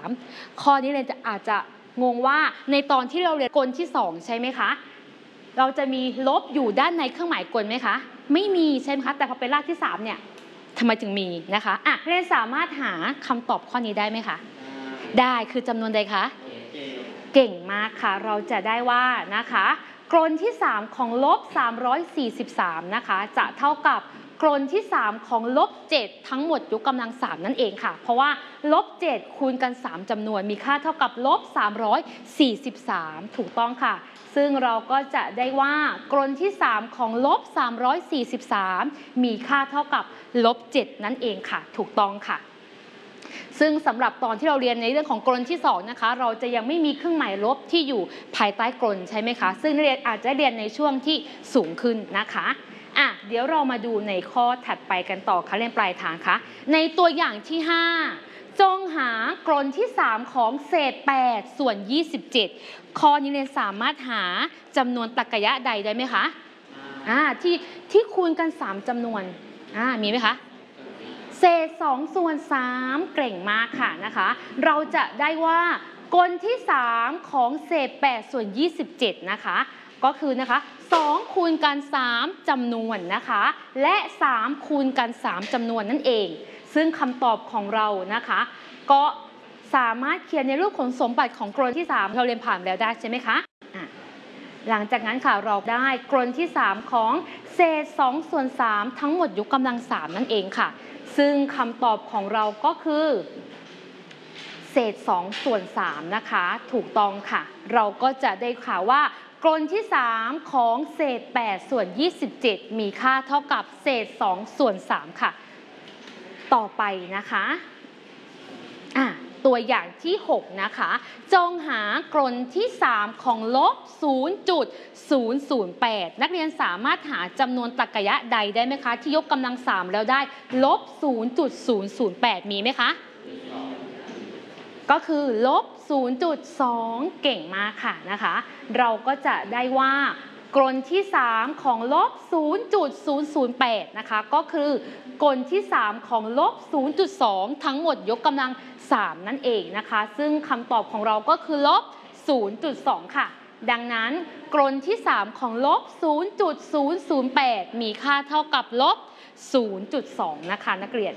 ข้อนี้เรียนอาจจะงงว่าในตอนที่เราเรียนกลที่2ใช่ไหมคะเราจะมีลบอยู่ด้านในเครื่องหมายกลไหมคะไม่มีใช่ไหมคะแต่พอเป็นรากที่3เนี่ยทำไมถึงมีนะคะเรียนสามารถหาคำตอบข้อนี้ได้ไหมคะได้คือจำนวนใดคะเก่งมากค่ะเราจะได้ว่านะคะกลที่3ของลบ343นะคะจะเท่ากับกลที่3ของลบ7ทั้งหมดยกกำลัง3นั่นเองค่ะเพราะว่าลบ7คูณกัน3จำนวนมีค่าเท่ากับลบ343ถูกต้องค่ะซึ่งเราก็จะได้ว่ากลที่3ของลบ343มีค่าเท่ากับลบ7นั่นเองค่ะถูกต้องค่ะซึ่งสำหรับตอนที่เราเรียนในเรื่องของกลที่2นะคะเราจะยังไม่มีเครื่องหมายลบที่อยู่ภายใต้กลใช่ไหมคะซึ่งนักเรียนอาจจะเรียนในช่วงที่สูงขึ้นนะคะเดี๋ยวเรามาดูในข้อถัดไปกันต่อค่ะเรียนปลายทางค่ะในตัวอย่างที่5จงหากลที่3ของเศษ8ส่วน27ข้อนี้เรียนสามารถหาจำนวนตรรกะใดได้ไหมคะที่คูณกัน3จำนวนมีไหมคะเศษ2ส่วน3เก่งมากค่ะนะคะเราจะได้ว่ากลที่3ของเศษ8ส่วน27นะคะก็คือนะคะ2คูณกัน3จำนวนนะคะและ3คูณกัน3จำนวนนั่นเองซึ่งคำตอบของเรานะคะก็สามารถเขียนในรูปของสมบัติของกลที่3เราเรียนผ่านแล้วได้ใช่ไหมคะหลังจากนั้นค่ะเราได้กลที่3ของเศษ2ส่วน3ทั้งหมดยกกำลัง3นั่นเองค่ะซึ่งคำตอบของเราก็คือเศษ2ส่วน3นะคะถูกต้องค่ะเราก็จะได้ข่าวว่ากลที่3ของเศษ8ส่วน27มีค่าเท่ากับเศษ2ส่วน3ค่ะต่อไปนะคะตัวอย่างที่6นะคะจงหากลที่3ของลบ 0.008 นักเรียนสามารถหาจำนวนตรรกะใดได้ไหมคะที่ยกกำลัง3แล้วได้ลบ 0.008 มีไหมคะก็คือลบ 0.2 เก่งมากค่ะนะคะเราก็จะได้ว่ากลที่3ของลบ 0.008 นะคะก็คือกลที่3ของลบ 0.2 ทั้งหมดยกกำลัง3นั่นเองนะคะซึ่งคำตอบของเราก็คือลบ 0.2 ค่ะดังนั้นกลที่3ของลบ 0.008 มีค่าเท่ากับลบ 0.2 นะคะนักเรียน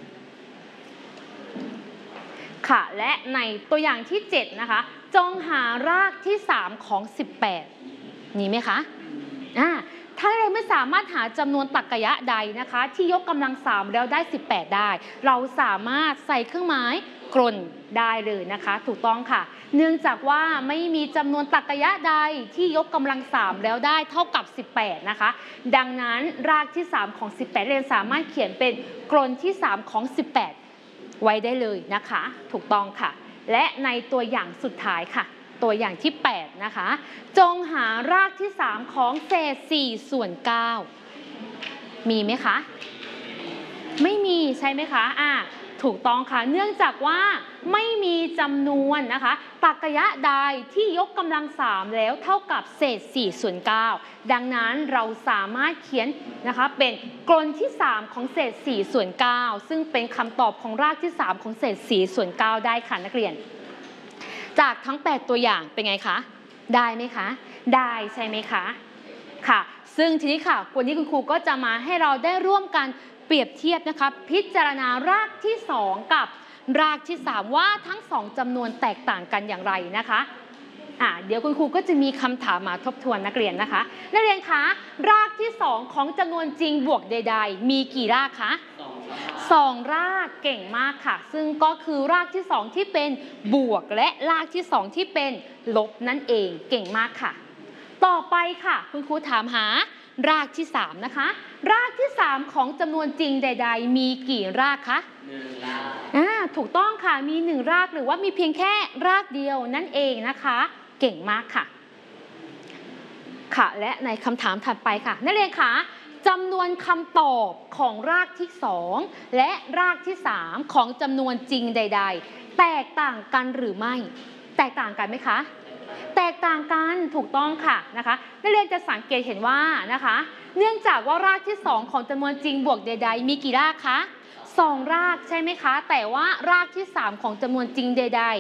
ค่ะและในตัวอย่างที่7นะคะจงหารากที่3ของ18มีไหมคะถ้าเราไม่สามารถหาจำนวนตรรกะใดนะคะที่ยกกำลัง3แล้วได้18ได้เราสามารถใส่เครื่องหมายกลได้เลยนะคะถูกต้องค่ะเนื่องจากว่าไม่มีจำนวนตรรกะใดที่ยกกำลัง3แล้วได้เท่ากับ18นะคะดังนั้นรากที่3ของ18เรียนสามารถเขียนเป็นกลที่3ของ18ไว้ได้เลยนะคะถูกต้องค่ะและในตัวอย่างสุดท้ายค่ะตัวอย่างที่8นะคะจงหารากที่3ของเศษ4ส่วน9มีไหมคะไม่มีใช่ไหมคะถูกต้องค่ะเนื่องจากว่าไม่มีจำนวนนะคะตรรกะใดที่ยกกำลัง3แล้วเท่ากับเศษ4ส่วน9ดังนั้นเราสามารถเขียนนะคะเป็นกลที่3ของเศษ4ส่วน9ซึ่งเป็นคำตอบของรากที่3ของเศษ4ส่วน9ได้ค่ะนักเรียนจากทั้ง8ตัวอย่างเป็นไงคะได้ไหมคะได้ใช่ไหมคะค่ะซึ่งทีนี้ค่ะวันนี้คุณครูก็จะมาให้เราได้ร่วมกันเปรียบเทียบนะคะพิจารณารากที่2กับรากที่3ว่าทั้ง2จำนวนแตกต่างกันอย่างไรนะคะเดี๋ยวคุณครูก็จะมีคำถามมาทบทวนนักเรียนนะคะนักเรียนคะรากที่2ของจำนวนจริงบวกใดๆมีกี่รากคะ2รากเก่งมากค่ะซึ่งก็คือรากที่2ที่เป็นบวกและรากที่2ที่เป็นลบนั่นเองเก่งมากค่ะต่อไปค่ะคุณครูถามหารากที่3นะคะรากที่3ของจำนวนจริงใดๆมีกี่รากคะ1รากถูกต้องค่ะมี1รากหรือว่ามีเพียงแค่รากเดียวนั่นเองนะคะเก่งมากค่ะและในคำถามถัดไปค่ะนักเรียนคะจำนวนคำตอบของรากที่2และรากที่3ของจำนวนจริงใดๆแตกต่างกันหรือไม่แตกต่างกันไหมคะแตกต่างกันถูกต้องค่ะนะคะนักเรียนจะสังเกตเห็นว่านะคะเนื่องจากว่ารากที่2ของจำนวนจริงบวกใดๆมีกี่รากคะ 2 รากใช่ไหมคะ แต่ว่ารากที่ 3 ของจำนวนจริงใด